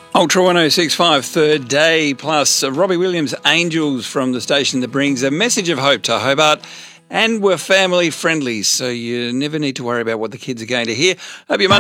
Ultra 1065, third day, plus Robbie Williams' Angels from the station that brings a message of hope to Hobart. And we're family friendly, so you never need to worry about what the kids are going to hear. Hope your